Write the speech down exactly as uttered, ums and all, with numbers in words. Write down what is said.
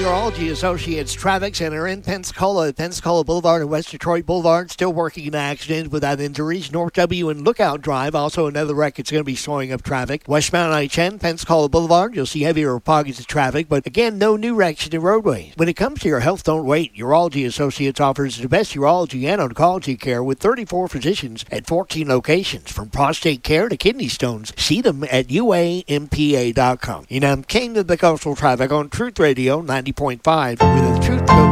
Urology Associates Traffic Center in Pensacola. Pensacola Boulevard and West Detroit Boulevard still working in accidents without injuries. North W and Lookout Drive, also another wreck. It's going to be slowing up traffic. Westbound I ten, Pensacola Boulevard, you'll see heavier pockets of traffic, but again, no new wrecks in the roadways. When it comes to your health, don't wait. Urology Associates offers the best urology and oncology care with thirty-four physicians at fourteen locations. From prostate care to kidney stones, see them at U A M P A dot com. And I'm King of the Coastal Traffic on Truth Radio ninety point five with the Truth